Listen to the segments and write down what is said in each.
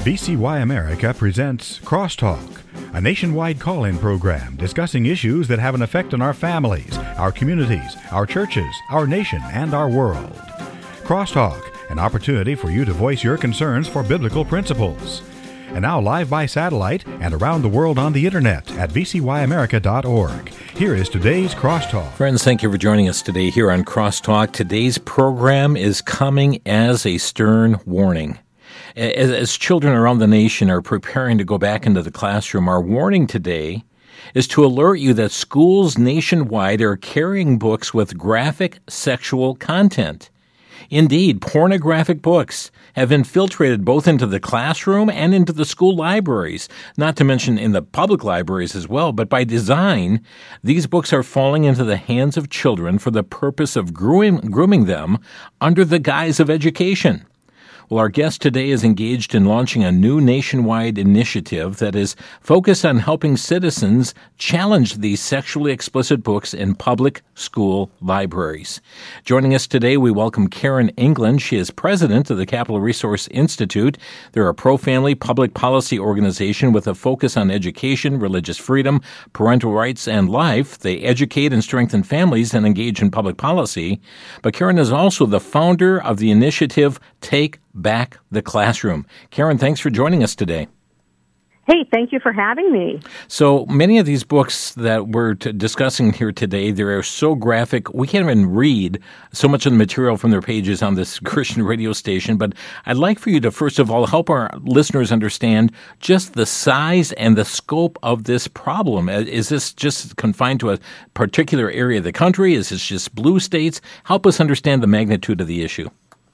VCY America presents Crosstalk, a nationwide call-in program discussing issues that have an effect on our families, our communities, our churches, our nation, and our world. Crosstalk, an opportunity for you to voice your concerns for biblical principles. And now live by satellite and around the world on the internet at vcyamerica.org. Here is today's Crosstalk. Friends, thank you for joining us today here on Crosstalk. Today's program is coming as a stern warning. As children around the nation are preparing to go back into the classroom, our warning today is to alert you that schools nationwide are carrying books with graphic sexual content. Indeed, pornographic books have infiltrated both into the classroom and into the school libraries, not to mention in the public libraries as well. But by design, these books are falling into the hands of children for the purpose of grooming them under the guise of education. Well, our guest today is engaged in launching a new nationwide initiative that is focused on helping citizens challenge these sexually explicit books in public school libraries. Joining us today, we welcome Karen England. She is president of the Capital Resource Institute. They're a pro-family public policy organization with a focus on education, religious freedom, parental rights, and life. They educate and strengthen families and engage in public policy. But Karen is also the founder of the initiative Take Back the Classroom. Karen, thanks for joining us today. Hey, thank you for having me. So many of these books that we're discussing here today, they're so graphic, we can't even read so much of the material from their pages on this Christian radio station. But I'd like for you to, first of all, help our listeners understand just the size and the scope of this problem. Is this just confined to a particular area of the country? Is this just blue states? Help us understand the magnitude of the issue.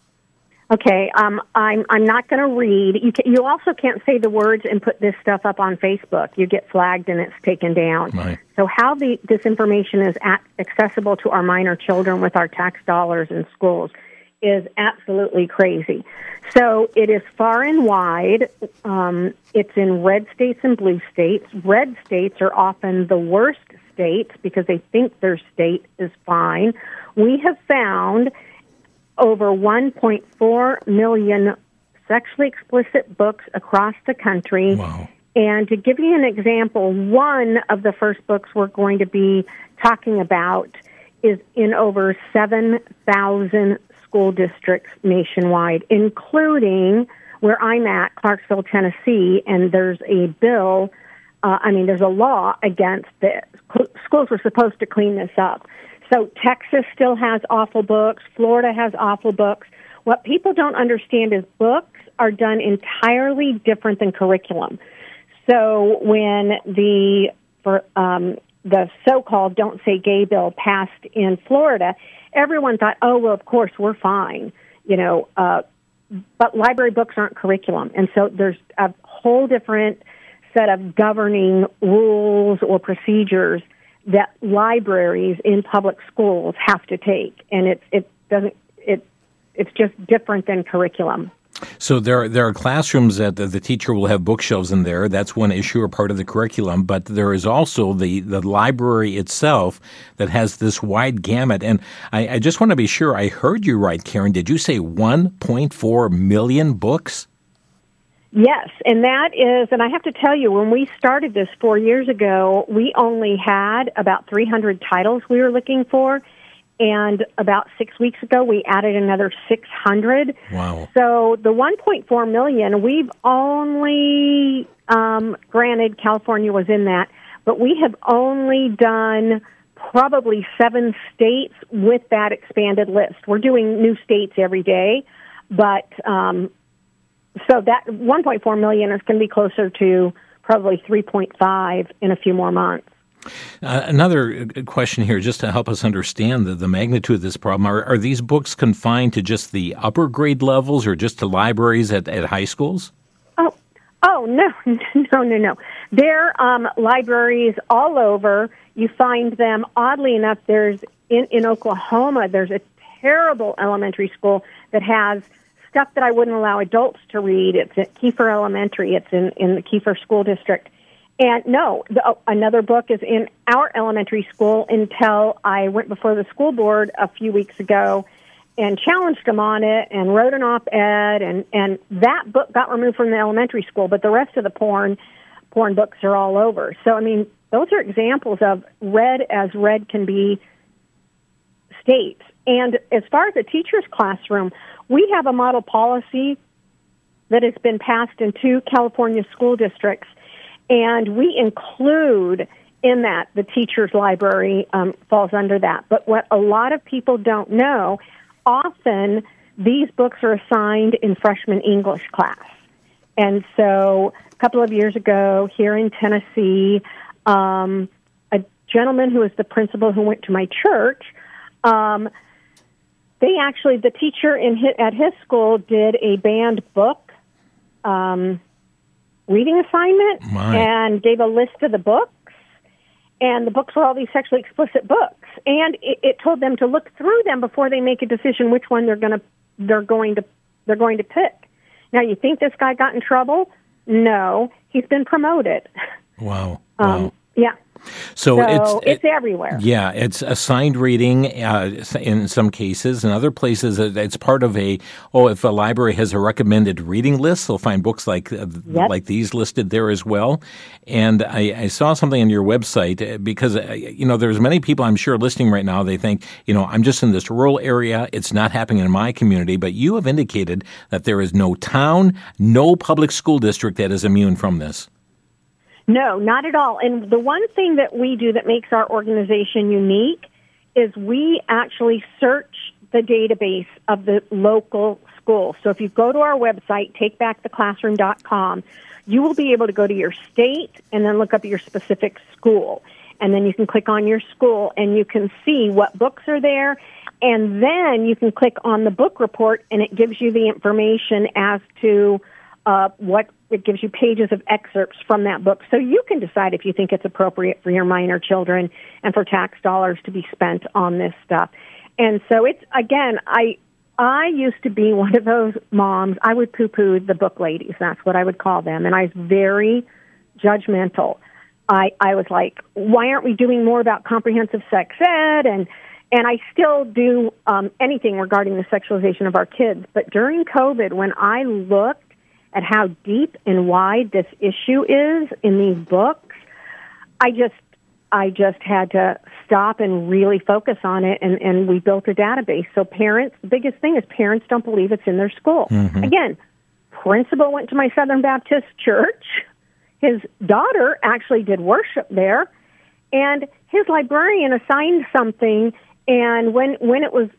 Okay, I'm not going to read. You also can't say the words and put this stuff up on Facebook. You get flagged and it's taken down. Right. So how this information is accessible to our minor children with our tax dollars in schools is absolutely crazy. So it is far and wide. It's in red states and blue states. Red states are often the worst states because they think their state is fine. We have found over 1.4 million sexually explicit books across the country. Wow. And to give you an example, one of the first books we're going to be talking about is in over 7,000 school districts nationwide, including where I'm at, Clarksville, Tennessee, and there's a bill, there's a law against this. Schools were supposed to clean this up. So Texas still has awful books. Florida has awful books. What people don't understand is books are done entirely different than curriculum. So when the so-called Don't Say Gay bill passed in Florida, everyone thought, oh, well, of course, we're fine, but library books aren't curriculum. And so there's a whole different set of governing rules or procedures that libraries in public schools have to take, and it's just different than curriculum. So there are classrooms that the teacher will have bookshelves in there. That's one issue or part of the curriculum. But there is also the library itself that has this wide gamut. And I just want to be sure I heard you right, Karen. Did you say 1.4 million books? Yes, and I have to tell you, when we started this 4 years ago, we only had about 300 titles we were looking for, and about 6 weeks ago, we added another 600. Wow. So the 1.4 million, we've only, granted California was in that, but we have only done probably 7 states with that expanded list. We're doing new states every day, but so that 1.4 million is going to be closer to probably 3.5 in a few more months. Another question here, just to help us understand the magnitude of this problem. Are these books confined to just the upper grade levels or just to libraries at high schools? Oh, no. They're libraries all over. You find them, oddly enough, there's in Oklahoma, there's a terrible elementary school that has stuff that I wouldn't allow adults to read. It's at Kiefer Elementary. It's in the Kiefer School District. And no, another book is in our elementary school until I went before the school board a few weeks ago and challenged them on it and wrote an op-ed, and that book got removed from the elementary school, but the rest of the porn books are all over. So, I mean, those are examples of read as read can be states. And as far as the teacher's classroom, we have a model policy that has been passed in 2 California school districts, and we include in that the teacher's library falls under that. But what a lot of people don't know, often these books are assigned in freshman English class. And so a couple of years ago here in Tennessee, a gentleman who was the principal who went to my church, the teacher at his school did a banned book reading assignment and gave a list of the books. And the books were all these sexually explicit books. And it told them to look through them before they make a decision which one they're going to pick. Now, you think this guy got in trouble? No, he's been promoted. Wow. Yeah. So it's everywhere. Yeah, it's assigned reading in some cases. In other places, it's part of if a library has a recommended reading list, they'll find books like these listed there as well. And I saw something on your website because, there's many people I'm sure listening right now, they think, I'm just in this rural area. It's not happening in my community. But you have indicated that there is no town, no public school district that is immune from this. No, not at all. And the one thing that we do that makes our organization unique is we actually search the database of the local school. So if you go to our website, takebacktheclassroom.com, you will be able to go to your state and then look up your specific school. And then you can click on your school and you can see what books are there. And then you can click on the book report and it gives you the information as to it gives you pages of excerpts from that book. So you can decide if you think it's appropriate for your minor children and for tax dollars to be spent on this stuff. And so it's, again, I used to be one of those moms. I would poo-poo the book ladies. That's what I would call them. And I was very judgmental. I was like, why aren't we doing more about comprehensive sex ed? And I still do anything regarding the sexualization of our kids. But during COVID, when I looked at how deep and wide this issue is in these books, I just had to stop and really focus on it, and we built a database. So parents, the biggest thing is parents don't believe it's in their school. Mm-hmm. Again, principal went to my Southern Baptist church. His daughter actually did worship there, and his librarian assigned something, and when it was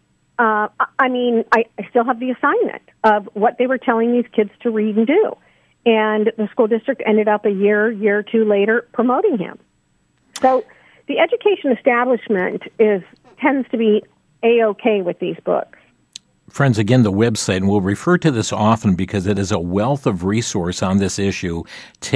I still have the assignment of what they were telling these kids to read and do. And the school district ended up a year or two later promoting him. So the education establishment tends to be A-OK with these books. Friends, again, the website, and we'll refer to this often because it is a wealth of resource on this issue,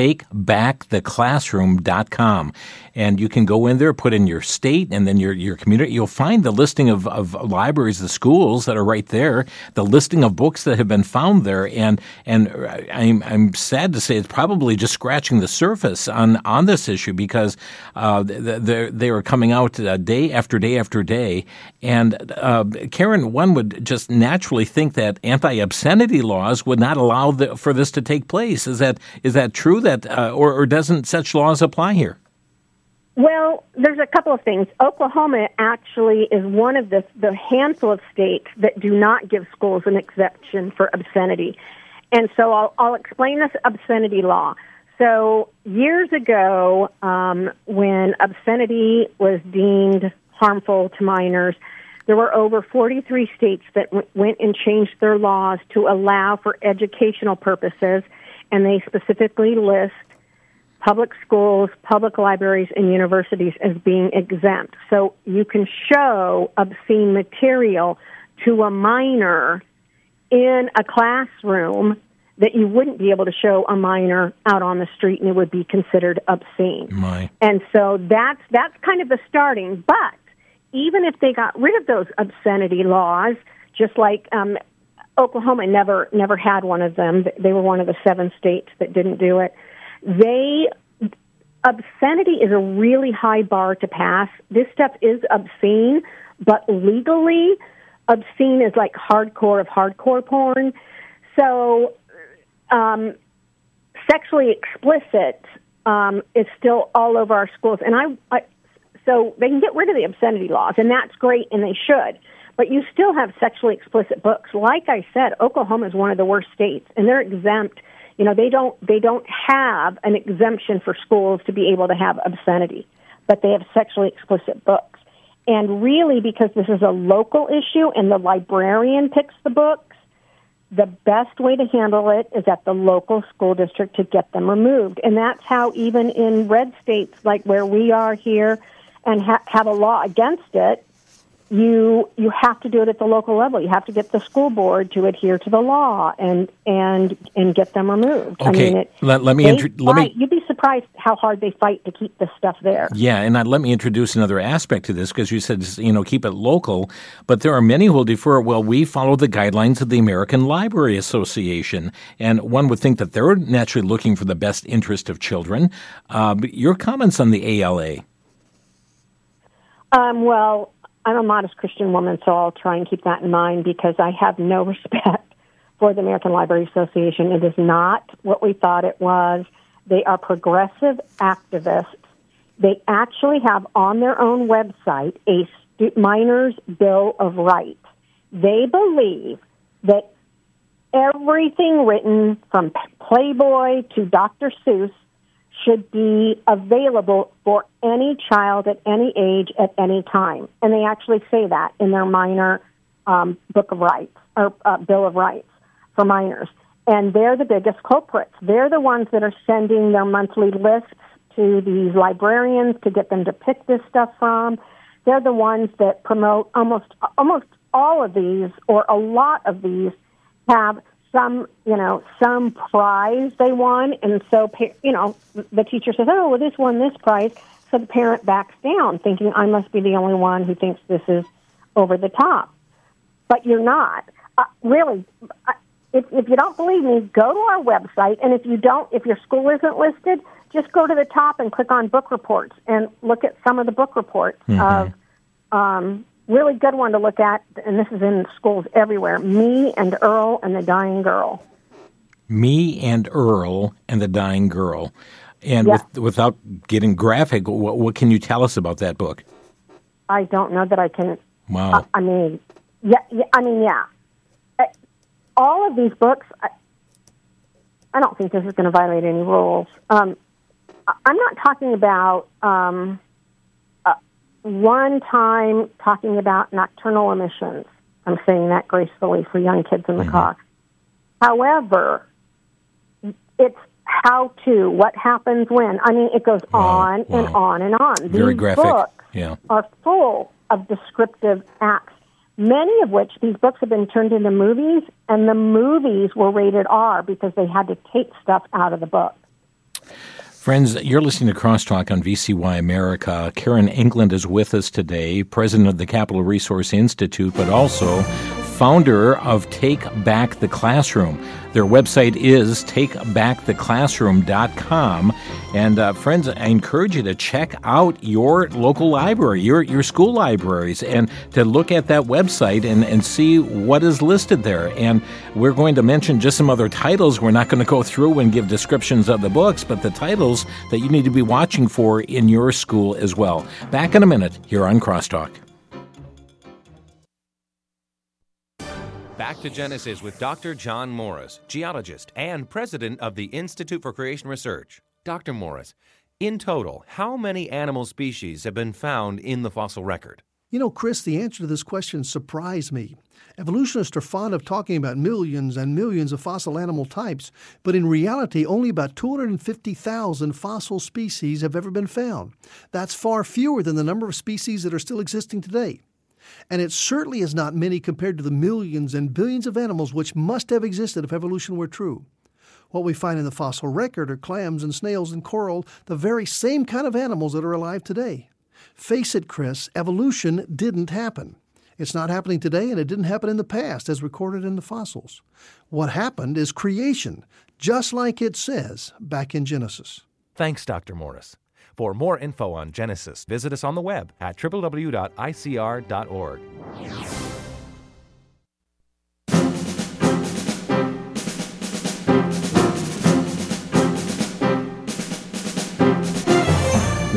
takebacktheclassroom.com. And you can go in there, put in your state and then your community. You'll find the listing of libraries, the schools that are right there, the listing of books that have been found there. And I'm sad to say it's probably just scratching the surface on this issue because they are coming out day after day after day. And Karen, one would just naturally think that anti-obscenity laws would not allow for this to take place. Is that true? Or doesn't such laws apply here? Well, there's a couple of things. Oklahoma actually is one of the handful of states that do not give schools an exception for obscenity. And so I'll explain this obscenity law. So years ago, when obscenity was deemed harmful to minors, there were over 43 states that went and changed their laws to allow for educational purposes, and they specifically list public schools, public libraries, and universities as being exempt. So you can show obscene material to a minor in a classroom that you wouldn't be able to show a minor out on the street, and it would be considered obscene. And so that's kind of the starting. But even if they got rid of those obscenity laws, just like Oklahoma never had one of them. They were one of the 7 states that didn't do it. Obscenity is a really high bar to pass. This stuff is obscene, but legally, obscene is like hardcore of hardcore porn. So sexually explicit is still all over our schools. And so they can get rid of the obscenity laws, and that's great, and they should. But you still have sexually explicit books. Like I said, Oklahoma is one of the worst states, and they're exempt. You know, they don't have an exemption for schools to be able to have obscenity, but they have sexually explicit books. And really, because this is a local issue and the librarian picks the books, the best way to handle it is at the local school district to get them removed. And that's how even in red states like where we are here and have a law against it, you have to do it at the local level. You have to get the school board to adhere to the law and get them removed. Okay, I mean, you'd be surprised how hard they fight to keep this stuff there. Yeah, and let me introduce another aspect to this, because you said, keep it local, but there are many who will defer, well, we follow the guidelines of the American Library Association, and one would think that they're naturally looking for the best interest of children. Your comments on the ALA? Well, I'm a modest Christian woman, so I'll try and keep that in mind because I have no respect for the American Library Association. It is not what we thought it was. They are progressive activists. They actually have on their own website a Minors' Bill of Rights. They believe that everything written from Playboy to Dr. Seuss should be available for any child at any age at any time. And they actually say that in their minor Book of Rights, or Bill of Rights for minors. And they're the biggest culprits. They're the ones that are sending their monthly lists to these librarians to get them to pick this stuff from. They're the ones that promote almost all of these, or a lot of these, have some prize they won, and so, the teacher says, oh, well, this won this prize, so the parent backs down, thinking, I must be the only one who thinks this is over the top. But you're not. Really, if you don't believe me, go to our website, and if your school isn't listed, just go to the top and click on book reports, and look at some of the book reports of really good one to look at, and this is in schools everywhere, Me and Earl and the Dying Girl. Me and Earl and the Dying Girl. And without getting graphic, what can you tell us about that book? I don't know that I can. Wow. Yeah. All of these books, I don't think this is going to violate any rules. I'm not talking about one time talking about nocturnal emissions. I'm saying that gracefully for young kids in the car. However, it's how to, what happens when. I mean, it goes on and on and on. Very These graphic. books are full of descriptive acts, many of which these books have been turned into movies, and the movies were rated R because they had to take stuff out of the book. Friends, you're listening to Crosstalk on VCY America. Karen England is with us today, president of the Capital Resource Institute, but also founder of Take Back the Classroom. Their website is takebacktheclassroom.com. And friends, I encourage you to check out your local library, your school libraries, and to look at that website and see what is listed there. And we're going to mention just some other titles. We're not going to go through and give descriptions of the books, but the titles that you need to be watching for in your school as well. Back in a minute here on Crosstalk. Back to Genesis with Dr. John Morris, geologist and president of the Institute for Creation Research. Dr. Morris, in total, how many animal species have been found in the fossil record? You know, Chris, the answer to this question surprised me. Evolutionists are fond of talking about millions and millions of fossil animal types, but in reality, only about 250,000 fossil species have ever been found. That's far fewer than the number of species that are still existing today. And it certainly is not many compared to the millions and billions of animals which must have existed if evolution were true. What we find in the fossil record are clams and snails and coral, the very same kind of animals that are alive today. Face it, Chris, evolution didn't happen. It's not happening today, and it didn't happen in the past, as recorded in the fossils. What happened is creation, just like it says back in Genesis. Thanks, Dr. Morris. For more info on Genesis, visit us on the web at www.icr.org.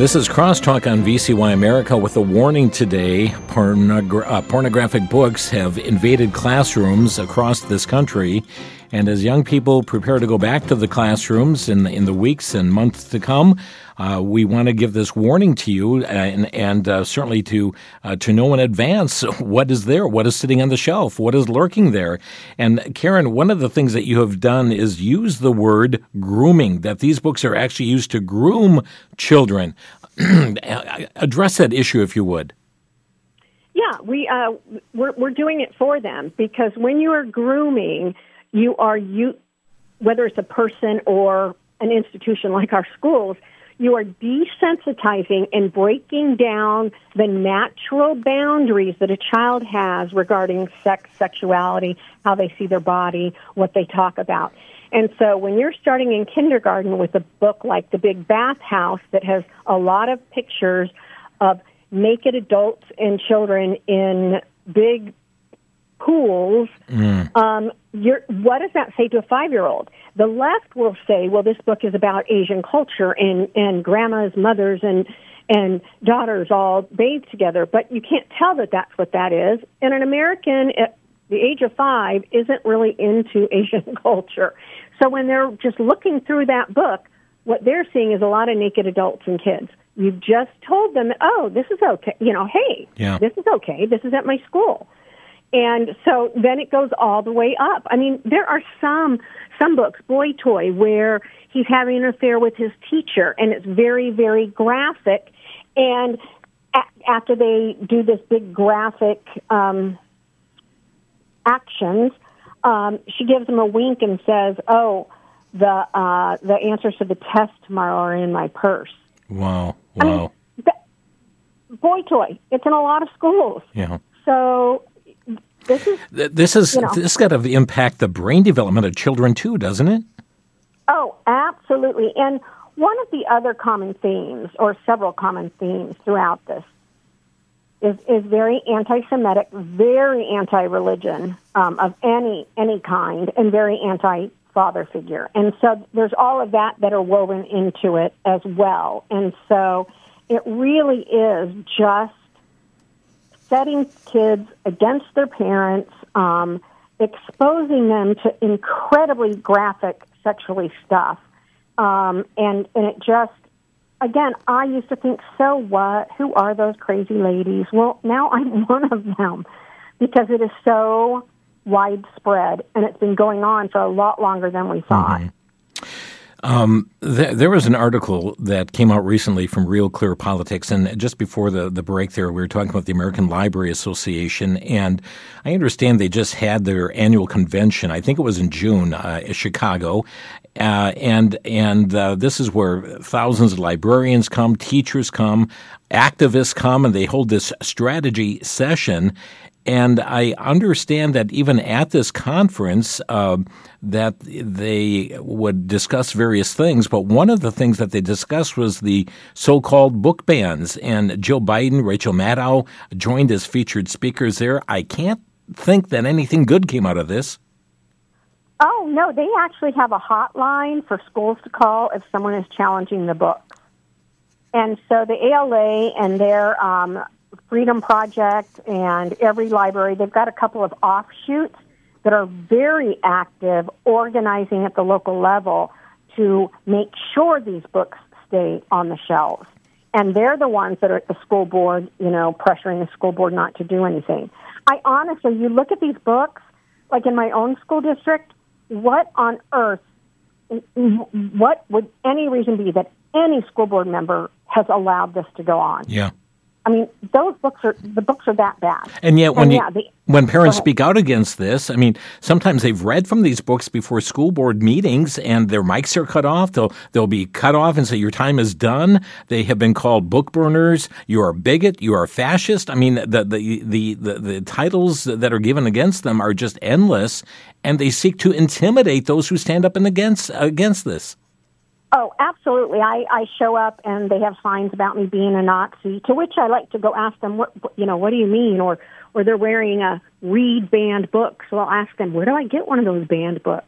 This is Crosstalk on VCY America with a warning today. Pornographic books have invaded classrooms across this country. And as young people prepare to go back to the classrooms in the weeks and months to come, we want to give this warning to you and certainly to know in advance what is there, what is sitting on the shelf, what is lurking there. And Karen, one of the things that you have done is use the word grooming, that these books are actually used to groom children. Address that issue if you would. Yeah, we're doing it for them, because when you are grooming, whether it's a person or an institution like our schools, you are desensitizing and breaking down the natural boundaries that a child has regarding sex, sexuality, how they see their body, what they talk about. And so when you're starting in kindergarten with a book like The Big Bath House that has a lot of pictures of naked adults and children in big pools, what does that say to a 5-year-old? The left will say, well, this book is about Asian culture and grandmas, mothers, and daughters all bathed together. But you can't tell that that's what that is. And an American at the age of 5 isn't really into Asian culture. So when they're just looking through that book, what they're seeing is a lot of naked adults and kids. You've just told them, oh, this is okay. Hey, This is okay. This is at my school. And so then it goes all the way up. I mean, there are some books, Boy Toy, where he's having an affair with his teacher, and it's very, very graphic. And after they do this big graphic actions, she gives him a wink and says, "Oh, the answers to the test tomorrow are in my purse." Wow! I mean, Boy Toy. It's in a lot of schools. Yeah. So this got to impact the brain development of children too, doesn't it? Oh, absolutely. And one of the other common themes, or several common themes throughout this, is very anti-Semitic, very anti-religion of any kind, and very anti-father figure. And so there's all of that are woven into it as well. And so it really is just setting kids against their parents, exposing them to incredibly graphic sexually stuff. And it just, again, I used to think, so what? Who are those crazy ladies? Well, now I'm one of them, because it is so widespread, and it's been going on for a lot longer than we thought. Mm-hmm. There was an article that came out recently from Real Clear Politics, and just before the break there, we were talking about the American Library Association, and I understand they just had their annual convention. I think it was in June, in Chicago, and this is where thousands of librarians come, teachers come, activists come, and they hold this strategy session. And I understand that even at this conference, that they would discuss various things, but one of the things that they discussed was the so-called book bans. And Joe Biden, Rachel Maddow joined as featured speakers there. I can't think that anything good came out of this. Oh, no, they actually have a hotline for schools to call if someone is challenging the books. And so the ALA and their Freedom Project and every library, they've got a couple of offshoots that are very active, organizing at the local level to make sure these books stay on the shelves. And they're the ones that are at the school board, pressuring the school board not to do anything. I honestly, you look at these books, like in my own school district, what on earth, what would any reason be that any school board member has allowed this to go on? Yeah. I mean, the books are that bad. And yet when parents speak out against this, I mean, sometimes they've read from these books before school board meetings and their mics are cut off. They'll be cut off and say, your time is done. They have been called book burners. You are a bigot. You are a fascist. I mean, the titles that are given against them are just endless, and they seek to intimidate those who stand up and against this. Oh, absolutely. I show up and they have signs about me being a Nazi, to which I like to go ask them, what do you mean? Or they're wearing a Read banned book. So I'll ask them, where do I get one of those banned books?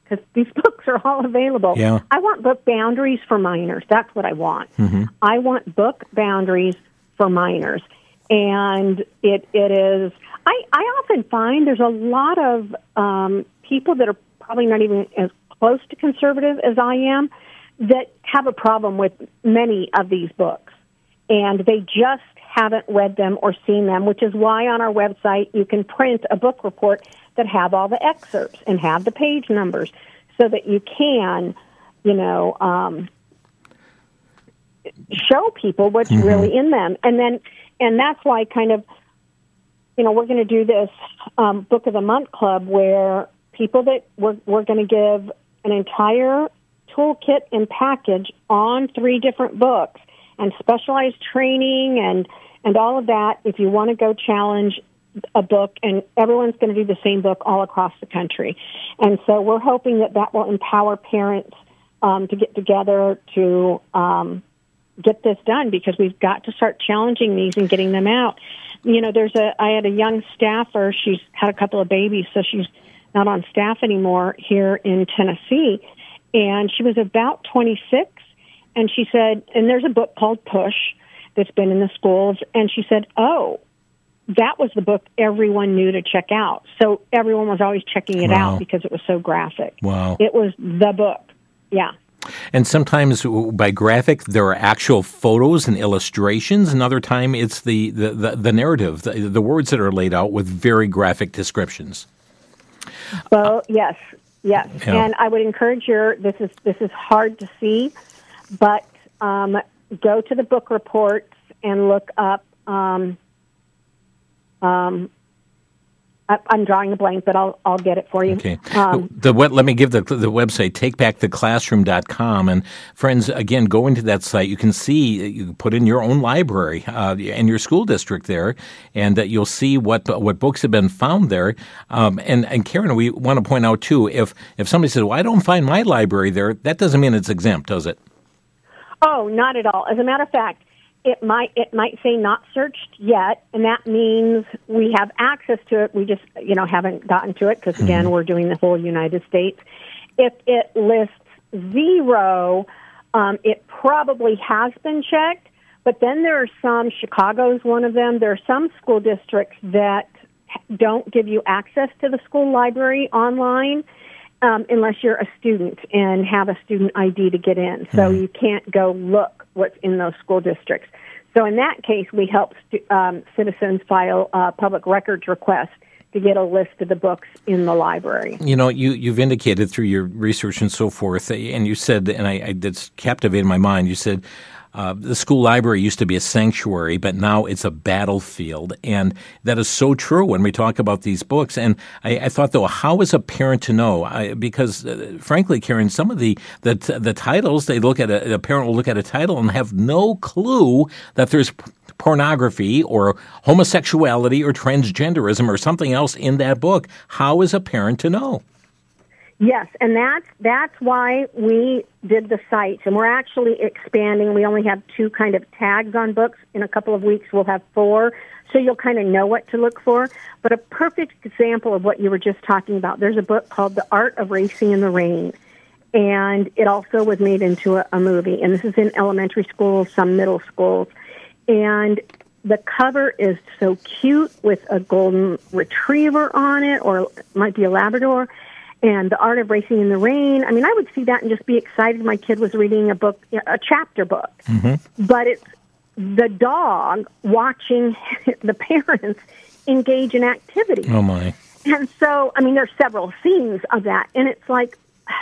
because these books are all available. Yeah. I want book boundaries for minors. That's what I want. Mm-hmm. I want book boundaries for minors. And it is, I often find there's a lot of people that are probably not even as close to conservative as I am that have a problem with many of these books. And they just haven't read them or seen them, which is why on our website you can print a book report that have all the excerpts and have the page numbers so that you can, show people what's mm-hmm. really in them. And that's why kind of, we're going to do this Book of the Month Club where people that we're going to give an entire toolkit and package on 3 different books and specialized training and all of that if you want to go challenge a book, and everyone's going to do the same book all across the country. And so we're hoping that will empower parents to get together to get this done, because we've got to start challenging these and getting them out. I had a young staffer. She's had a couple of babies, so she's not on staff anymore here in Tennessee. And she was about 26, and she said, and there's a book called Push that's been in the schools, and she said, oh, that was the book everyone knew to check out. So everyone was always checking it out because it was so graphic. Wow. It was the book. Yeah. And sometimes by graphic, there are actual photos and illustrations. Another time, it's the narrative, the words that are laid out with very graphic descriptions. Well, yes. Yeah. And I would encourage this is hard to see, but go to the book reports and look up. I'm drawing a blank, but I'll get it for you. Okay. Let me give the website, takebacktheclassroom.com. And friends, again, go into that site. You can see, you put in your own library and your school district there, and you'll see what books have been found there. And Karen, we want to point out too, if somebody says, well, I don't find my library there, that doesn't mean it's exempt, does it? Oh, not at all. As a matter of fact, it might say not searched yet, and that means we have access to it. We just, haven't gotten to it because, again, we're doing the whole United States. If it lists 0, it probably has been checked, but then there are some, Chicago's one of them, there are some school districts that don't give you access to the school library online unless you're a student and have a student ID to get in. So you can't go look what's in those school districts. So in that case, we help citizens file a public records request to get a list of the books in the library. You've indicated through your research and so forth, and you said, and that's captivated my mind, you said the school library used to be a sanctuary, but now it's a battlefield. And that is so true when we talk about these books. And I thought, though, how is a parent to know? Because, frankly, Karen, some of the titles, a parent will look at a title and have no clue that there's pornography or homosexuality or transgenderism or something else in that book. How is a parent to know? Yes, and that's why we did the sites, and we're actually expanding. We only have 2 kind of tags on books. In a couple of weeks, we'll have 4, so you'll kind of know what to look for. But a perfect example of what you were just talking about, there's a book called The Art of Racing in the Rain, and it also was made into a movie, and this is in elementary schools, some middle schools, and the cover is so cute with a golden retriever on it, or it might be a Labrador, and The Art of Racing in the Rain. I mean, I would see that and just be excited. My kid was reading a book, a chapter book. Mm-hmm. But it's the dog watching the parents engage in activity. Oh, my. And so, I mean, there's several scenes of that. And it's like,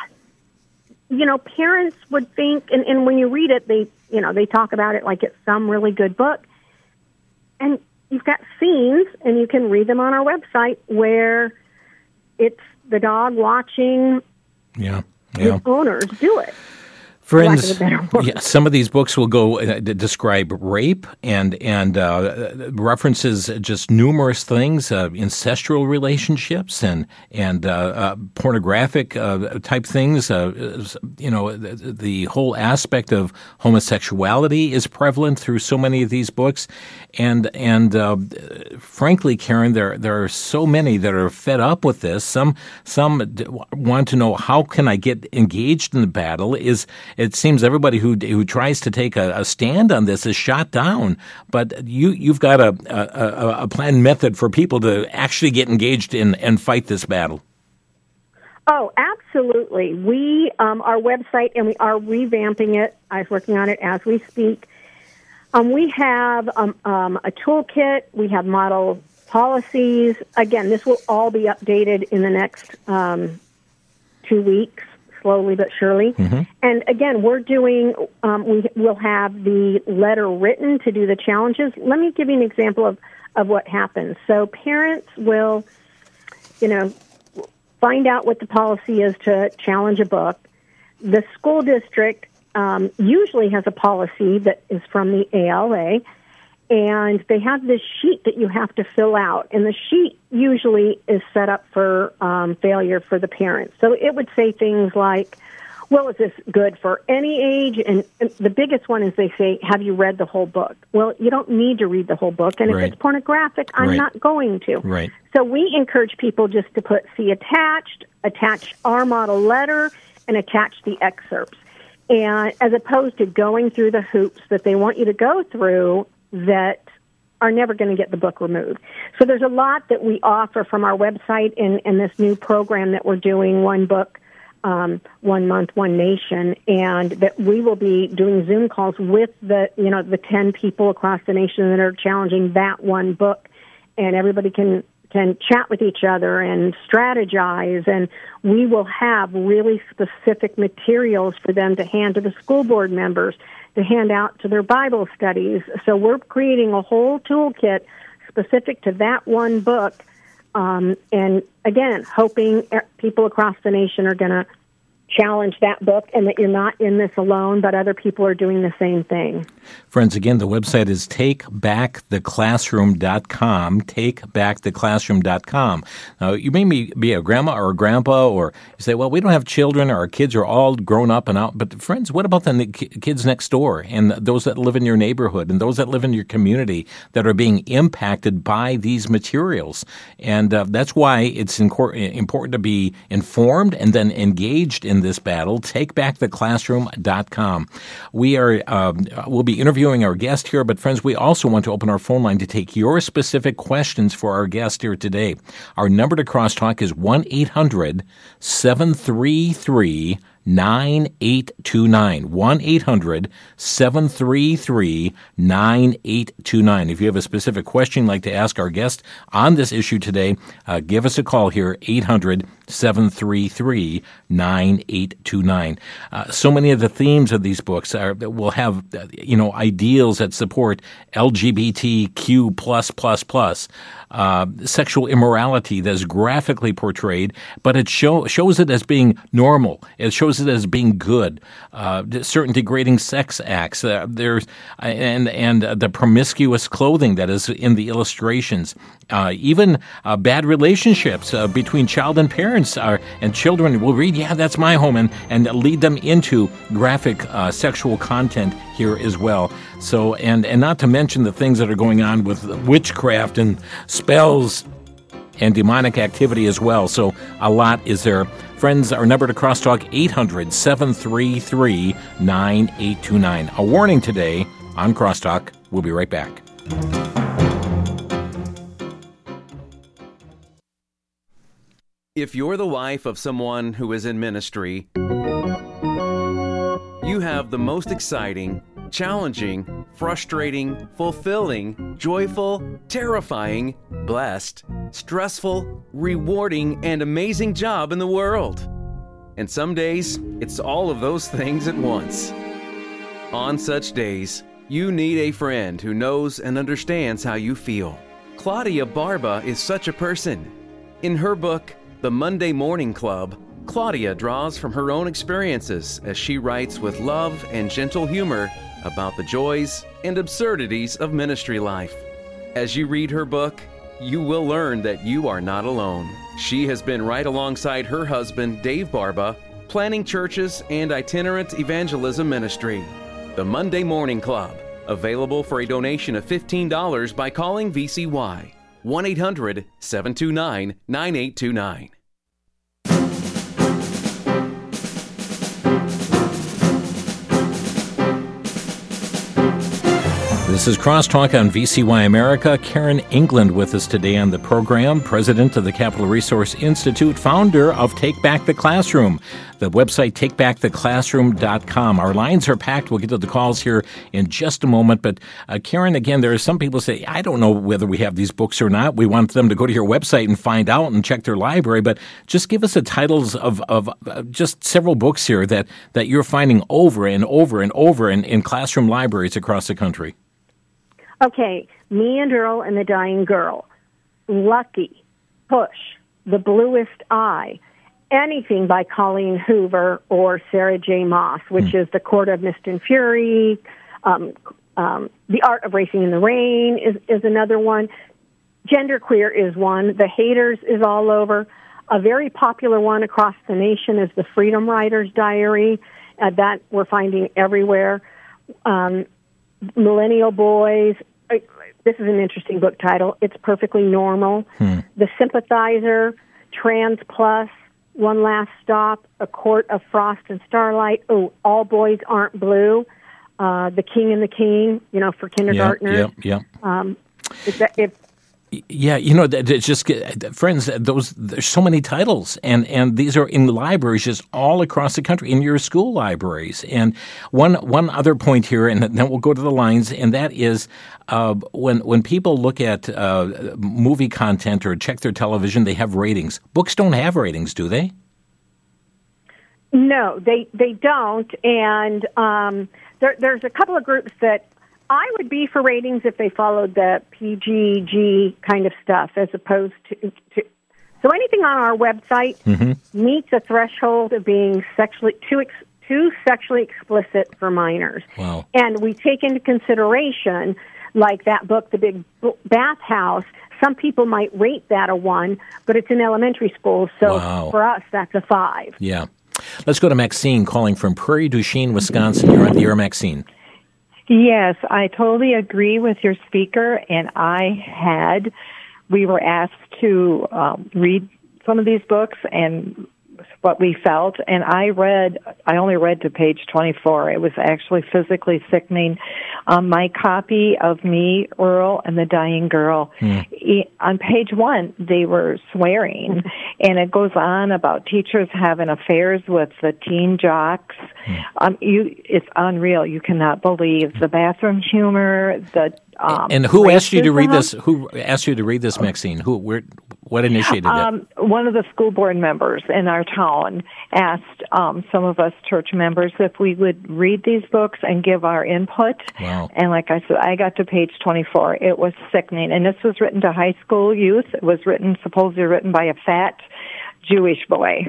parents would think, and when you read it, they talk about it like it's some really good book. And you've got scenes, and you can read them on our website, where it's the dog watching his owners do it. Friends, some of these books will go describe rape and references just numerous things, incestual relationships and pornographic type things. The whole aspect of homosexuality is prevalent through so many of these books, and frankly, Karen, there are so many that are fed up with this. Some want to know, how can I get engaged in the battle? It seems everybody who tries to take a stand on this is shot down. But you've got a planned method for people to actually get engaged in and fight this battle. Oh, absolutely. We, our website, and we are revamping it. I was working on it as we speak. We have a toolkit. We have model policies. Again, this will all be updated in the next 2 weeks. Slowly but surely. Mm-hmm. And again, we're doing, we'll have the letter written to do the challenges. Let me give you an example of what happens. So parents will, find out what the policy is to challenge a book. The school district usually has a policy that is from the ALA, and they have this sheet that you have to fill out. And the sheet usually is set up for failure for the parents. So it would say things like, well, is this good for any age? And the biggest one is they say, have you read the whole book? Well, you don't need to read the whole book. And if it's pornographic, I'm not going to. Right. So we encourage people just to put see attached, attach our model letter, and attach the excerpts. And as opposed to going through the hoops that they want you to go through that are never going to get the book removed. So there's a lot that we offer from our website and this new program that we're doing, One Book, 1 Month, One Nation, and that we will be doing Zoom calls with the 10 people across the nation that are challenging that one book, and everybody can chat with each other and strategize, and we will have really specific materials for them to hand to the school board members to hand out to their Bible studies. So we're creating a whole toolkit specific to that one book. And again, hoping people across the nation are going to challenge that book and that you're not in this alone, but other people are doing the same thing. Friends, again, the website is takebacktheclassroom.com, takebacktheclassroom.com. Now, you may be a grandma or a grandpa, or you say, well, we don't have children, or our kids are all grown up and out. But friends, what about the kids next door and those that live in your neighborhood and those that live in your community that are being impacted by these materials? And that's why it's important to be informed and then engaged in this battle. Takebacktheclassroom.com. We'll be interviewing our guest here, but friends, we also want to open our phone line to take your specific questions for our guest here today. Our number to Crosstalk is 1-800-733-9829. 1-800-733-9829. If you have a specific question you'd like to ask our guest on this issue today, give us a call here, 800-733-9829. So many of the themes of these books will have, ideals that support LGBTQ+++. Sexual immorality that is graphically portrayed, but it shows it as being normal. It shows it as being good. Certain degrading sex acts. There's the promiscuous clothing that is in the illustrations. Even bad relationships between child and parents and children will read, yeah, that's my home, and lead them into graphic sexual content here as well. So, and not to mention the things that are going on with witchcraft and spells and demonic activity as well. So a lot is there. Friends, our number to Crosstalk, 800-733-9829. A warning today on Crosstalk. We'll be right back. If you're the wife of someone who is in ministry, you have the most exciting, challenging, frustrating, fulfilling, joyful, terrifying, blessed, stressful, rewarding, and amazing job in the world. And some days, it's all of those things at once. On such days, you need a friend who knows and understands how you feel. Claudia Barba is such a person. In her book, The Monday Morning Club, Claudia draws from her own experiences as she writes with love and gentle humor about the joys and absurdities of ministry life. As you read her book, you will learn that you are not alone. She has been right alongside her husband, Dave Barba, planning churches and itinerant evangelism ministry. The Monday Morning Club, available for a donation of $15 by calling VCY, 1-800-729-9829. This is Crosstalk on VCY America. Karen England with us today on the program, president of the Capital Resource Institute, founder of Take Back the Classroom, the website takebacktheclassroom.com. Our lines are packed. We'll get to the calls here in just a moment. But Karen, again, there are some people say, I don't know whether we have these books or not. We want them to go to your website and find out and check their library. But just give us the titles of just several books here that you're finding over and over and over in classroom libraries across the country. Okay, Me and Earl and the Dying Girl, Lucky, Push, The Bluest Eye, anything by Colleen Hoover or Sarah J. Maas, which is The Court of Mist and Fury, The Art of Racing in the Rain is another one. Genderqueer is one. The Haters is all over. A very popular one across the nation is The Freedom Writer's Diary. That we're finding everywhere. Millennial Boys. This is an interesting book title. It's Perfectly Normal. The Sympathizer, Trans Plus, One Last Stop, A Court of Frost and Starlight. Oh, All Boys Aren't Blue. The King and the King, for kindergartners. Yeah. Yeah, it's just friends. There's so many titles, and these are in libraries just all across the country, in your school libraries. And one other point here, and then we'll go to the lines, and that is when people look at movie content or check their television, they have ratings. Books don't have ratings, do they? No, they don't. And there's a couple of groups that I would be for ratings if they followed the PGG kind of stuff, as opposed to so anything on our website meets a threshold of being too sexually explicit for minors. Wow. And we take into consideration, like that book, The Big Bathhouse. Some people might rate that a 1, but it's in elementary school, so for us, that's a 5. Yeah. Let's go to Maxine calling from Prairie du Chien, Wisconsin. You're on the air, Maxine. Yes, I totally agree with your speaker, and we were asked to read some of these books and what we felt, and I only read to page 24. It was actually physically sickening. My copy of Me, Earl, and the Dying Girl, on page 1, they were swearing, and it goes on about teachers having affairs with the teen jocks. It's unreal. You cannot believe the bathroom humor, and who asked you to read this? Who asked you to read this, Maxine? What initiated that? One of the school board members in our town asked some of us church members if we would read these books and give our input. Wow. And like I said, I got to page 24. It was sickening. And this was written to high school youth. It was supposedly written by a fat Jewish boy.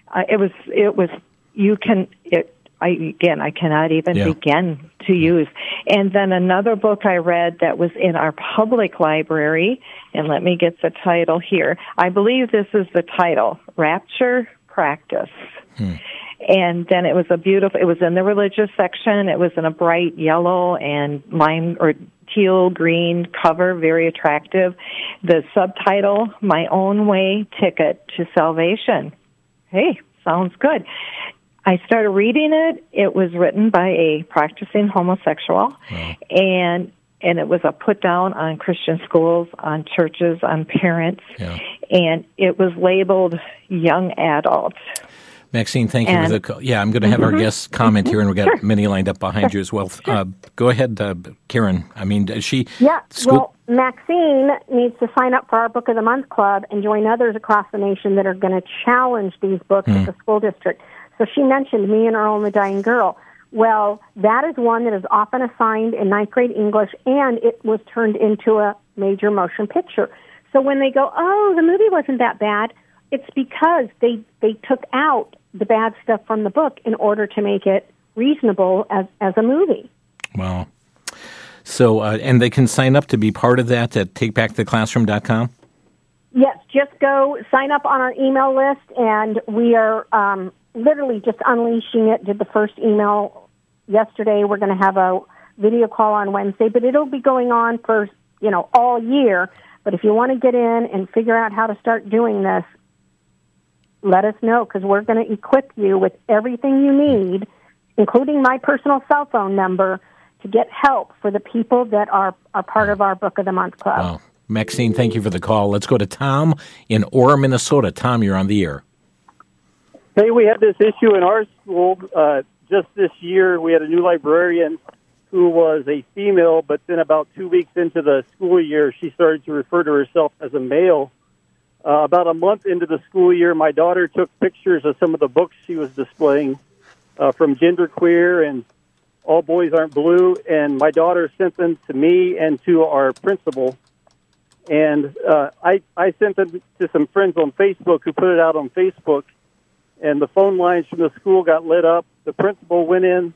I cannot even begin to use. And then another book I read that was in our public library, and let me get the title here. I believe this is the title, Rapture Practice. And then it was it was in the religious section. It was in a bright yellow and lime or teal green cover, very attractive. The subtitle, My Own Way Ticket to Salvation. Hey, sounds good. I started reading it. It was written by a practicing homosexual, and it was a put down on Christian schools, on churches, on parents, and it was labeled young adult. Maxine, thank you for the call. Yeah, I'm going to have our guests comment here, and we've got many lined up behind you as well. Go ahead, Karen. I mean, does she... Yeah, well, Maxine needs to sign up for our Book of the Month Club and join others across the nation that are going to challenge these books at the school district. So she mentioned Me and Earl and the Dying Girl. Well, that is one that is often assigned in 9th grade English, and it was turned into a major motion picture. So when they go, oh, the movie wasn't that bad, it's because they took out the bad stuff from the book in order to make it reasonable as a movie. Wow. So, and they can sign up to be part of that at TakeBackTheClassroom.com? Yes, just go sign up on our email list, and we are literally just unleashing it. Did the first email yesterday. We're going to have a video call on Wednesday, but it'll be going on for, all year. But if you want to get in and figure out how to start doing this, let us know, because we're going to equip you with everything you need, including my personal cell phone number, to get help for the people that are part of our Book of the Month Club. Wow. Maxine, thank you for the call. Let's go to Tom in Orr, Minnesota. Tom, you're on the air. Hey, we had this issue in our school just this year. We had a new librarian who was a female, but then about 2 weeks into the school year, she started to refer to herself as a male. About a month into the school year, my daughter took pictures of some of the books she was displaying from Genderqueer and All Boys Aren't Blue, and my daughter sent them to me and to our principal. And I sent them to some friends on Facebook who put it out on Facebook, and the phone lines from the school got lit up. The principal went in,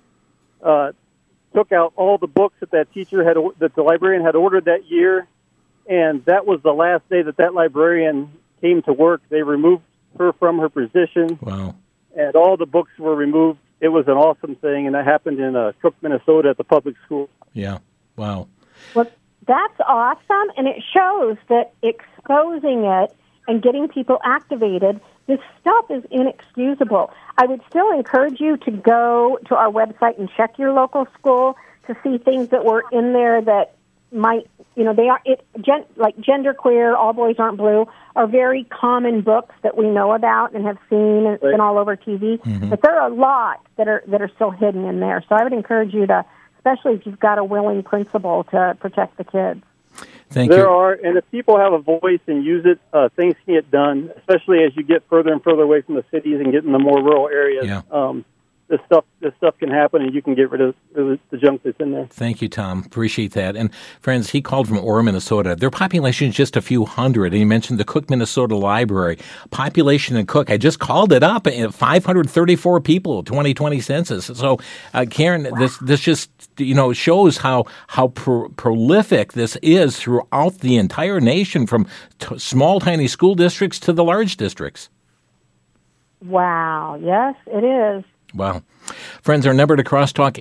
took out all the books that that the librarian had ordered that year, and that was the last day that librarian came to work. They removed her from her position. Wow. And all the books were removed. It was an awesome thing, and that happened in Cook, Minnesota at the public school. Yeah. Wow. Well, that's awesome, and it shows that exposing it and getting people activated, this stuff is inexcusable. I would still encourage you to go to our website and check your local school to see things that were in there that might, like Genderqueer, All Boys Aren't Blue, are very common books that we know about and have seen and been all over TV. Mm-hmm. But there are a lot that are still hidden in there. So I would encourage you to, especially if you've got a willing principal, to protect the kids. Thank you. There are, and if people have a voice and use it, things can get done, especially as you get further and further away from the cities and get in the more rural areas. Yeah. This stuff can happen, and you can get rid of the junk that's in there. Thank you, Tom. Appreciate that. And friends, he called from Orr, Minnesota. Their population is just a few hundred. And he mentioned the Cook, Minnesota Library. Population in Cook, I just called it up, 534 people, 2020 census. So, Karen, wow. This just shows how prolific this is throughout the entire nation, from small, tiny school districts to the large districts. Wow. Yes, it is. Wow. Friends, our number to Crosstalk,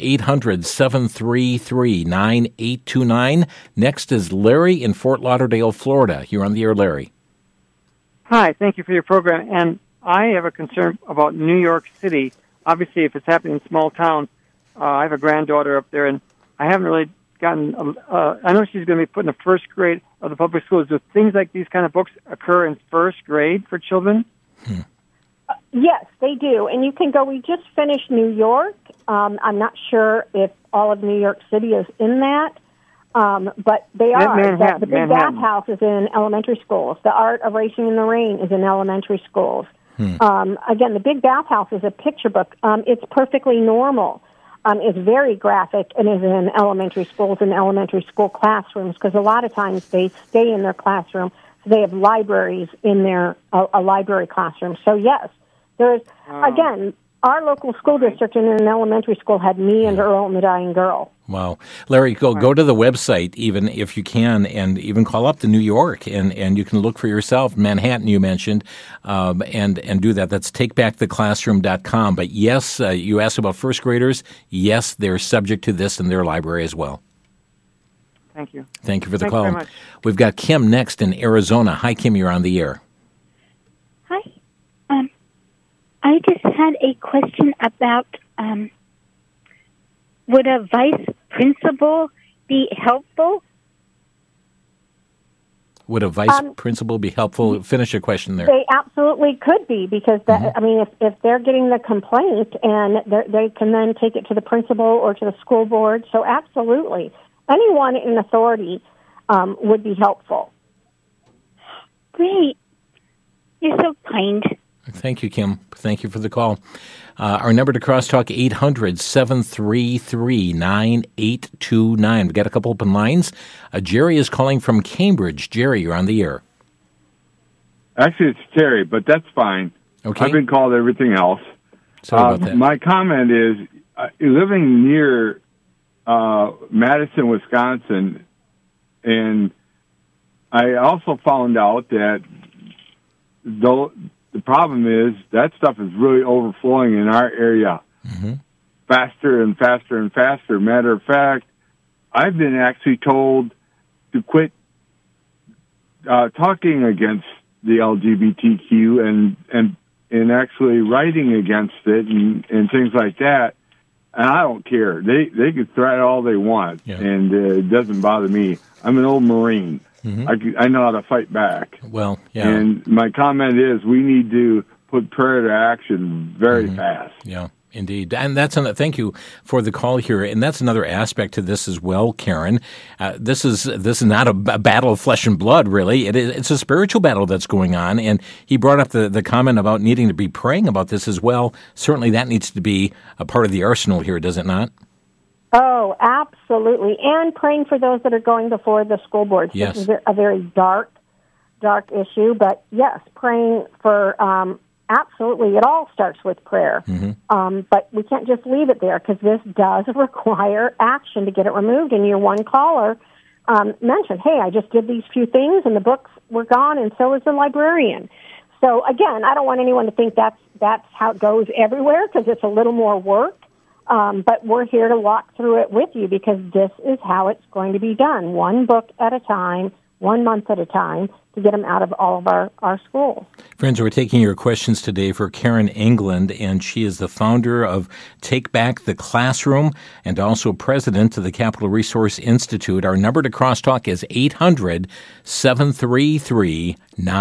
800-733-9829. Next is Larry in Fort Lauderdale, Florida. You're on the air, Larry. Hi, thank you for your program. And I have a concern about New York City. Obviously, if it's happening in small towns, I have a granddaughter up there, and I haven't really gotten, I know she's going to be put in the first grade of the public schools. Do things like these kind of books occur in first grade for children? Yes, they do. And you can go, we just finished New York. I'm not sure if all of New York City is in that, but they are. The Big Bathhouse is in elementary schools. The Art of Racing in the Rain is in elementary schools. Again, the Big Bathhouse is a picture book. It's perfectly normal. It's very graphic and is in elementary schools and elementary school classrooms, because a lot of times they stay in their classroom. So they have libraries in their a library classroom. So yes, there's again, our local school district in an elementary school had Me and Earl and the Dying Girl. Wow. Larry, go to the website, even if you can, and even call up to New York, and you can look for yourself. Manhattan, you mentioned, and do that. That's TakeBackTheClassroom.com. But yes, you asked about first graders. Yes, they're subject to this in their library as well. Thank you. Thank you for the Thanks call. very much. We've got Kim next in Arizona. Hi, Kim, you're on the air. Hi. I just had a question about would a vice principal be helpful? Would a vice principal be helpful? Finish your question there. They absolutely could be, because if they're getting the complaint, and they can then take it to the principal or to the school board. So absolutely, anyone in authority would be helpful. Great. You're so kind. Thank you, Kim. Thank you for the call. Our number to Crosstalk, 800-733-9829. We've got a couple open lines. Jerry is calling from Cambridge. Jerry, you're on the air. Actually, it's Terry, but that's fine. Okay. I've been called everything else. Sorry about that. My comment is, living near Madison, Wisconsin, and I also found out that the problem is that stuff is really overflowing in our area faster and faster and faster. Matter of fact, I've been actually told to quit talking against the LGBTQ and actually writing against it and things like that. And I don't care. They can threat all they want, and it doesn't bother me. I'm an old Marine. I know how to fight back. Well, yeah. And my comment is we need to put prayer to action very fast. Yeah. Indeed. And thank you for the call here. And that's another aspect to this as well, Karen. This is not a battle of flesh and blood, really. It's a spiritual battle that's going on. And he brought up the comment about needing to be praying about this as well. Certainly that needs to be a part of the arsenal here, does it not? Oh, absolutely. And praying for those that are going before the school board. Yes. This is a very dark issue. But yes, praying for absolutely, it all starts with prayer. But we can't just leave it there because this does require action to get it removed. And your one caller mentioned, hey, I just did these few things and the books were gone, and so is the librarian. So, again, I don't want anyone to think that's how it goes everywhere because it's a little more work. But we're here to walk through it with you because this is how it's going to be done, one book at a time, 1 month at a time, to get them out of all of our schools. Friends, we're taking your questions today for Karen England, and she is the founder of Take Back the Classroom and also president of the Capital Resource Institute. Our number to Crosstalk is 800-733-9829,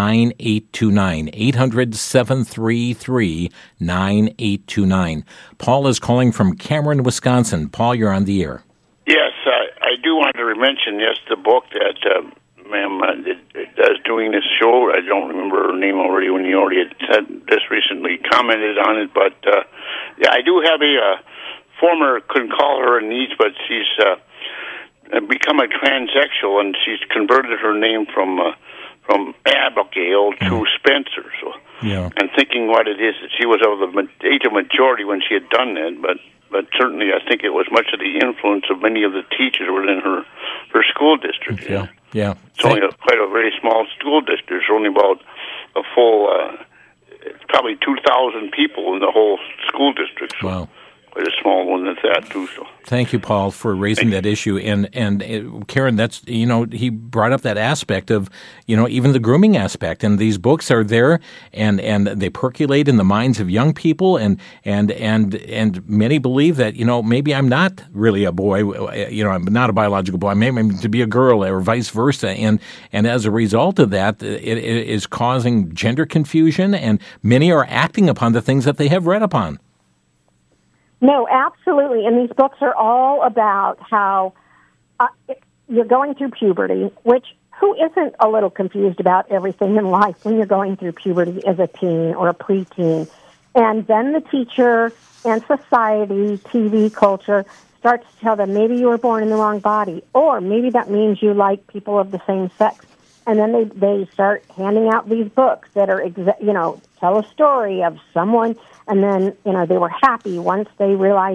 800-733-9829. Paul is calling from Cameron, Wisconsin. Paul, you're on the air. Yes, I do want to mention, the book that ma'am is doing this show. I don't remember her name already when you already had said this recently, commented on it. But, I do have a former, couldn't call her a niece, but she's become a transsexual, and she's converted her name from Abigail to Spencer. So, and thinking what it is, that she was of the age of majority when she had done that, but certainly I think it was much of the influence of many of the teachers within her school district. Yeah. It's only quite a very small school district. There's only about a full, probably 2,000 people in the whole school district. So wow. Quite a small one at that, too. So. Thank you, Paul, for raising that issue. And Karen, that's, he brought up that aspect of, even the grooming aspect. And these books are there and they percolate in the minds of young people. And many believe that, maybe I'm not really a boy, I'm not a biological boy. Maybe I'm to be a girl or vice versa. And as a result of that, it is causing gender confusion. And many are acting upon the things that they have read upon. No, absolutely. And these books are all about how you're going through puberty, which who isn't a little confused about everything in life when you're going through puberty as a teen or a preteen. And then the teacher and society, TV culture, starts to tell them maybe you were born in the wrong body, or maybe that means you like people of the same sex. And then they start handing out these books that are, tell a story of someone, and then, they were happy once they realized